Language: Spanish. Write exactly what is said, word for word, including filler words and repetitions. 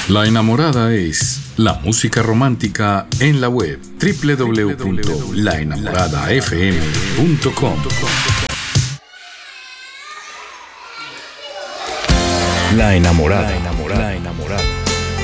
La Enamorada es la música romántica en la web doble u doble u doble u punto la enamorada f m punto com. La Enamorada.